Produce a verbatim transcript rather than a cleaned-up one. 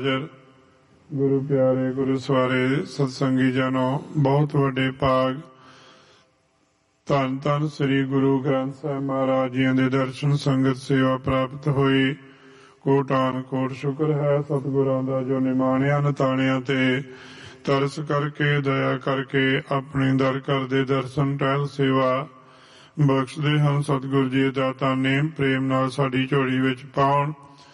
ਗੁਰੂ ਪਿਆਰੇ ਗੁਰੂ ਸਵਾਰੇ ਸਤਸੰਗੀ ਜਨੋ, ਬਹੁਤ ਵੱਡੇ ਭਾਗ। ਧੰਨ ਧੰਨ ਸ੍ਰੀ ਗੁਰੂ ਗ੍ਰੰਥ ਸਾਹਿਬ ਮਹਾਰਾਜ ਜੀਆਂ ਦੇ ਦਰਸ਼ਨ ਸੰਗਤ ਸੇਵਾ ਪ੍ਰਾਪਤ ਹੋਈ। ਕੋਟਾਨ ਕੋਟ ਸ਼ੁਕਰ ਹੈ ਸਤਿਗੁਰਾਂ ਦਾ, ਜੋ ਨਿਮਾਣਿਆ ਨਤਾਣਿਆ ਤੇ ਤਰਸ ਕਰਕੇ ਦਇਆ ਕਰਕੇ ਆਪਣੇ ਦਰ ਘਰ ਦੇ ਦਰਸ਼ਨ ਟਹਿਲ ਸੇਵਾ ਬਖਸ਼ਦੇ ਹਨ। ਸਤਿਗੁਰੂ ਜੀ ਦਾਤਾ ਨੇਮ ਪ੍ਰੇਮ ਨਾਲ ਸਾਡੀ ਝੋਲੀ ਵਿੱਚ ਪਾਉਣ।